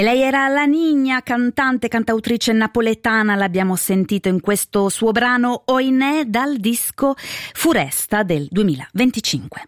Lei era La Niña, cantante, cantautrice napoletana, l'abbiamo sentito in questo suo brano Oinè dal disco Furesta del 2025.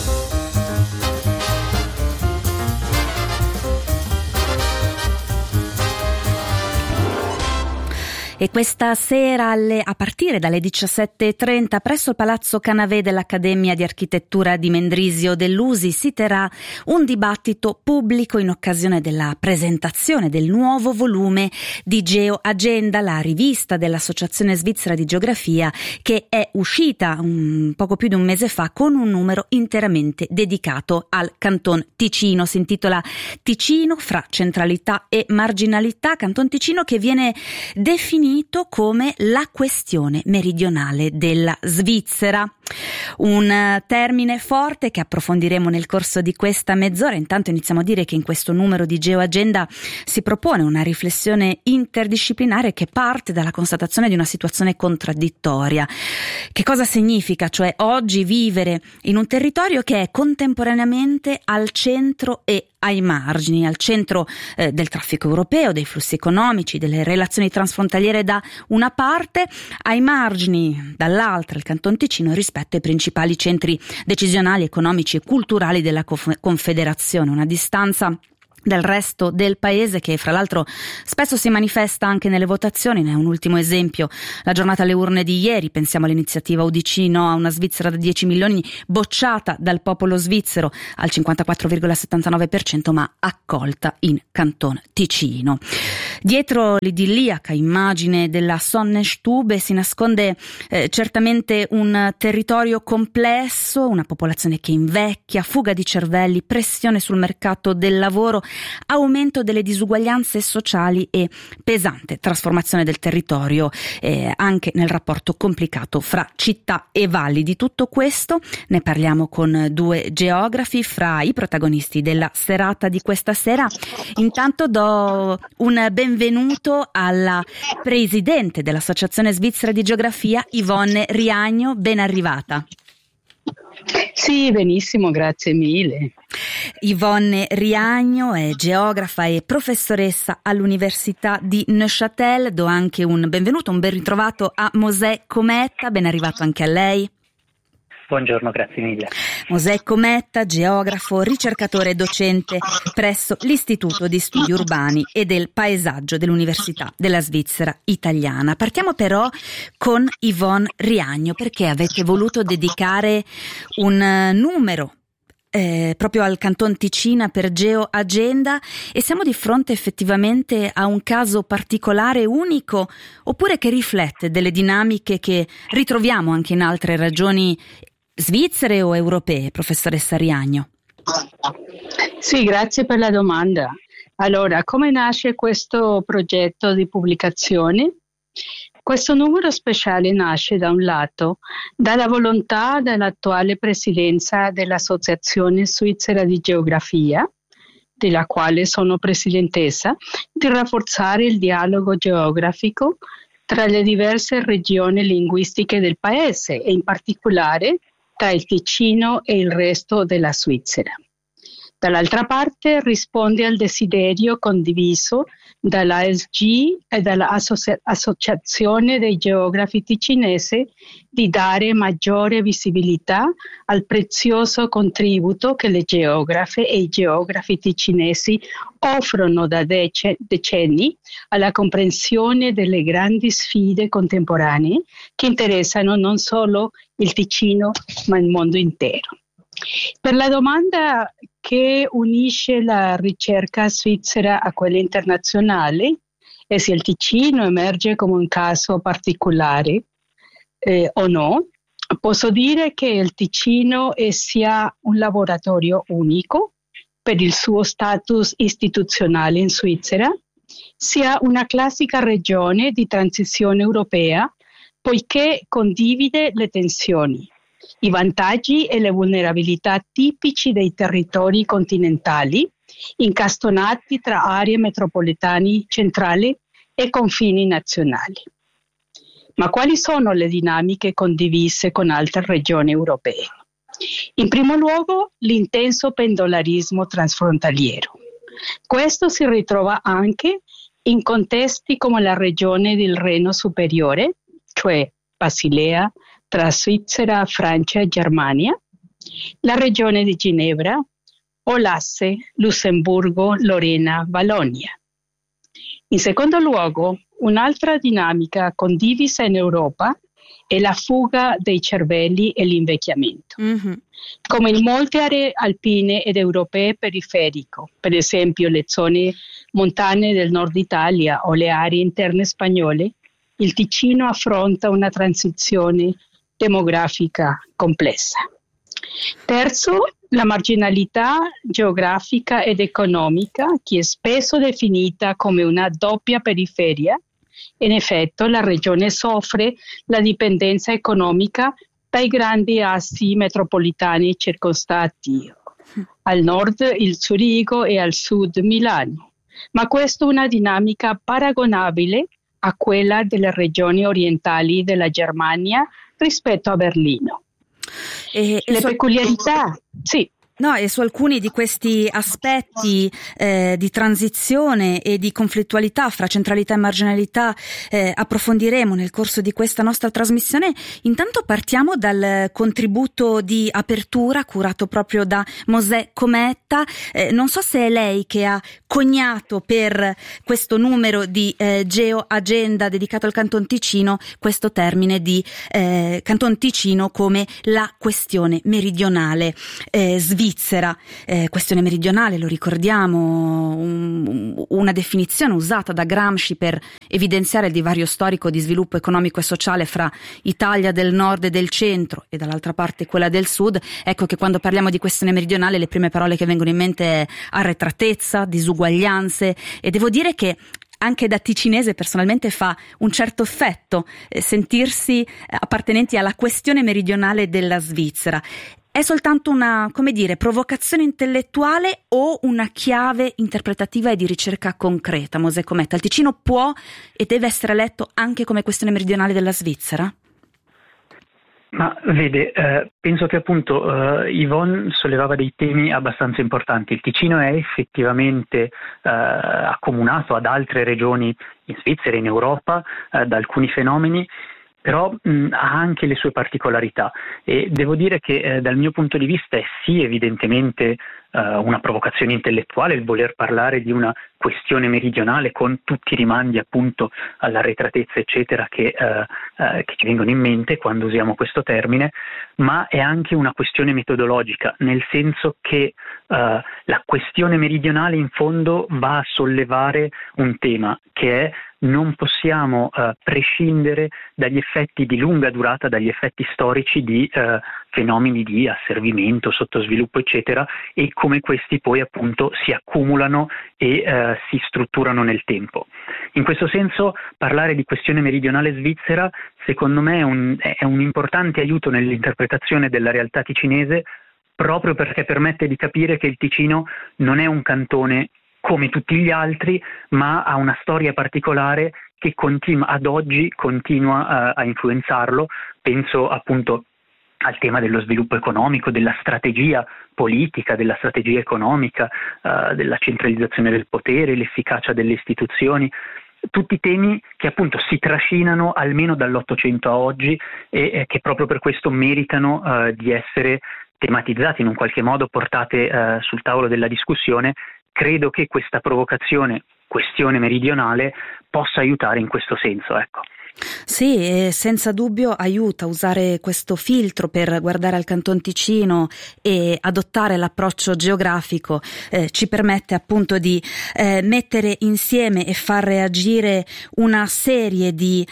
E questa sera a partire dalle 17:30 presso il Palazzo Canavè dell'Accademia di Architettura di Mendrisio dell'USI si terrà un dibattito pubblico in occasione della presentazione del nuovo volume di GeoAgenda, la rivista dell'Associazione Svizzera di Geografia, che è uscita poco più di un mese fa con un numero interamente dedicato al Canton Ticino. Si intitola Ticino fra centralità e marginalità, Canton Ticino che viene definito come la questione meridionale della Svizzera. Un termine forte che approfondiremo nel corso di questa mezz'ora. Intanto iniziamo a dire che in questo numero di GeoAgenda si propone una riflessione interdisciplinare che parte dalla constatazione di una situazione contraddittoria. Che cosa significa, cioè, oggi vivere in un territorio che è contemporaneamente al centro e ai margini, al centro del traffico europeo, dei flussi economici, delle relazioni transfrontaliere da una parte, ai margini dall'altra il Canton Ticino rispetto ai principali centri decisionali, economici e culturali della Confederazione, una distanza del resto del paese che fra l'altro spesso si manifesta anche nelle votazioni. Ne è un ultimo esempio la giornata alle urne di ieri. Pensiamo all'iniziativa UDC no a una Svizzera da 10 milioni bocciata dal popolo svizzero al 54,79%, ma accolta in Canton Ticino. Dietro l'idilliaca immagine della Sonnenstube si nasconde certamente un territorio complesso, una popolazione che invecchia, fuga di cervelli, pressione sul mercato del lavoro, aumento delle disuguaglianze sociali e pesante trasformazione del territorio anche nel rapporto complicato fra città e valli. Di tutto questo ne parliamo con due geografi fra i protagonisti della serata di questa sera. Intanto do un benvenuto alla presidente dell'Associazione Svizzera di Geografia, Yvonne Riagno, ben arrivata. Sì, benissimo, grazie mille. Yvonne Riagno è geografa e professoressa all'Università di Neuchâtel. Do anche un benvenuto, un ben ritrovato a Mosè Cometta, ben arrivato anche a lei. Buongiorno, grazie mille. Mosè Cometta, geografo, ricercatore e docente presso l'Istituto di Studi Urbani e del Paesaggio dell'Università della Svizzera Italiana. Partiamo però con Yvonne Riagno, perché avete voluto dedicare un numero proprio al Canton Ticino per GeoAgenda, e siamo di fronte effettivamente a un caso particolare, unico, oppure che riflette delle dinamiche che ritroviamo anche in altre regioni svizzere o europee, professoressa Riagno? Sì, grazie per la domanda. Allora, come nasce questo progetto di pubblicazione? Questo numero speciale nasce da un lato dalla volontà dell'attuale presidenza dell'Associazione Svizzera di Geografia, della quale sono presidentessa, di rafforzare il dialogo geografico tra le diverse regioni linguistiche del paese e in particolare tra il Ticino e il resto della Svizzera. Dall'altra parte risponde al desiderio condiviso dall'ASG e dall'Associazione dei Geografi Ticinesi di dare maggiore visibilità al prezioso contributo che le geografe e i geografi ticinesi offrono da decenni alla comprensione delle grandi sfide contemporanee che interessano non solo il Ticino ma il mondo intero. Per la domanda che unisce la ricerca svizzera a quella internazionale e se il Ticino emerge come un caso particolare o no, posso dire che il Ticino è sia un laboratorio unico per il suo status istituzionale in Svizzera, sia una classica regione di transizione europea, poiché condivide le tensioni, i vantaggi e le vulnerabilità tipici dei territori continentali, incastonati tra aree metropolitane centrali e confini nazionali. Ma quali sono le dinamiche condivise con altre regioni europee? In primo luogo, l'intenso pendolarismo transfrontaliero. Questo si ritrova anche in contesti come la regione del Reno Superiore, cioè Basilea, tra Svizzera, Francia e Germania, la regione di Ginevra o l'asse Lussemburgo, Lorena, Vallonia. In secondo luogo, un'altra dinamica condivisa in Europa è la fuga dei cervelli e l'invecchiamento. Come in molte aree alpine ed europee periferiche, per esempio le zone montane del nord Italia o le aree interne spagnole, il Ticino affronta una transizione demografica complessa. Terzo, la marginalità geografica ed economica, che è spesso definita come una doppia periferia. In effetti, la regione soffre la dipendenza economica dai grandi assi metropolitani circostati, al nord il Zurigo e al sud Milano. Ma questa è una dinamica paragonabile a quella delle regioni orientali della Germania rispetto a Berlino. Le peculiarità, sì. No, e su alcuni di questi aspetti di transizione e di conflittualità fra centralità e marginalità approfondiremo nel corso di questa nostra trasmissione. Intanto partiamo dal contributo di apertura curato proprio da Mosè Cometta. Non so se è lei che ha coniato per questo numero di GeoAgenda dedicato al Canton Ticino questo termine di Canton Ticino come la questione meridionale svizzera. Questione meridionale, lo ricordiamo, una definizione usata da Gramsci per evidenziare il divario storico di sviluppo economico e sociale fra Italia del nord e del centro e dall'altra parte quella del sud. Ecco che quando parliamo di questione meridionale le prime parole che vengono in mente è arretratezza, disuguaglianze, e devo dire che anche da ticinese personalmente fa un certo effetto sentirsi appartenenti alla questione meridionale della Svizzera. È soltanto una, provocazione intellettuale o una chiave interpretativa e di ricerca concreta, Mosè Cometta? Il Ticino può e deve essere letto anche come questione meridionale della Svizzera? Ma vede, penso che appunto Yvonne sollevava dei temi abbastanza importanti. Il Ticino è effettivamente accomunato ad altre regioni in Svizzera, in Europa, da alcuni fenomeni, però ha anche le sue particolarità e devo dire che dal mio punto di vista è sì evidentemente una provocazione intellettuale il voler parlare di una questione meridionale con tutti i rimandi appunto all'arretratezza eccetera che ci vengono in mente quando usiamo questo termine, ma è anche una questione metodologica, nel senso che la questione meridionale in fondo va a sollevare un tema che è: non possiamo prescindere dagli effetti di lunga durata, dagli effetti storici di fenomeni di asservimento, sottosviluppo eccetera, e come questi poi appunto si accumulano e si strutturano nel tempo. In questo senso parlare di questione meridionale svizzera secondo me è un importante aiuto nell'interpretazione della realtà ticinese, proprio perché permette di capire che il Ticino non è un cantone come tutti gli altri, ma ha una storia particolare che ad oggi continua a influenzarlo. Penso appunto al tema dello sviluppo economico, della strategia politica, della strategia economica, della centralizzazione del potere, l'efficacia delle istituzioni, tutti temi che appunto si trascinano almeno dall'Ottocento a oggi e che proprio per questo meritano di essere tematizzati, in un qualche modo portate sul tavolo della discussione. Credo che questa questione meridionale possa aiutare in questo senso, ecco. Sì, senza dubbio aiuta a usare questo filtro per guardare al Canton Ticino e adottare l'approccio geografico, ci permette appunto di mettere insieme e far reagire una serie di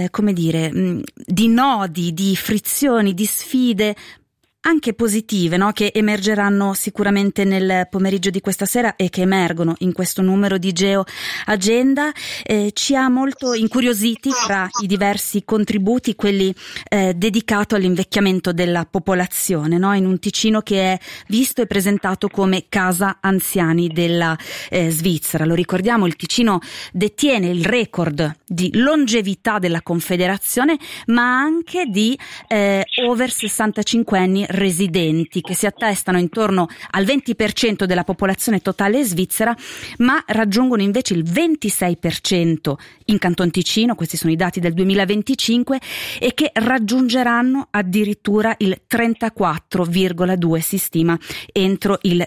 nodi, di frizioni, di sfide anche positive, no? Che emergeranno sicuramente nel pomeriggio di questa sera e che emergono in questo numero di GeoAgenda. Ci ha molto incuriositi fra i diversi contributi quelli dedicato all'invecchiamento della popolazione, no? In un Ticino che è visto e presentato come casa anziani della Svizzera. Lo ricordiamo, il Ticino detiene il record di longevità della Confederazione, ma anche di over 65 anni residenti, che si attestano intorno al 20% della popolazione totale svizzera, ma raggiungono invece il 26% in Canton Ticino, questi sono i dati del 2025, e che raggiungeranno addirittura il 34,2 si stima entro il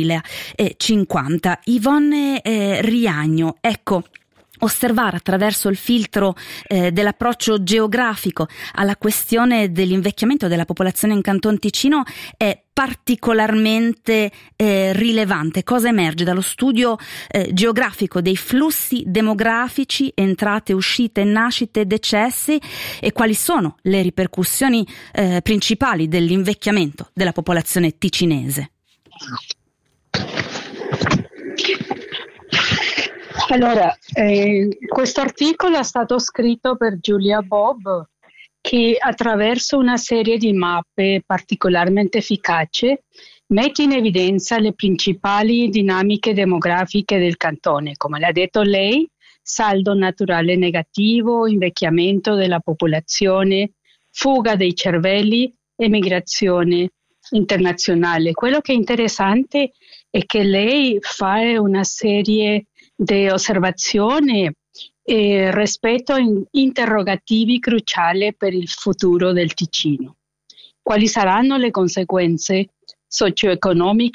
2050. Yvonne Riagno, ecco, osservare attraverso il filtro dell'approccio geografico alla questione dell'invecchiamento della popolazione in Canton Ticino è particolarmente rilevante. Cosa emerge dallo studio geografico dei flussi demografici, entrate, uscite, nascite, decessi, e quali sono le ripercussioni principali dell'invecchiamento della popolazione ticinese? Allora, questo articolo è stato scritto per Julia Bob, che attraverso una serie di mappe particolarmente efficaci mette in evidenza le principali dinamiche demografiche del cantone. Come l'ha detto lei, saldo naturale negativo, invecchiamento della popolazione, fuga dei cervelli, emigrazione internazionale. Quello che è interessante è che lei fa una serie di osservazioni rispetto a interrogativi cruciali per il futuro del Ticino. Quali saranno le conseguenze socio-economiche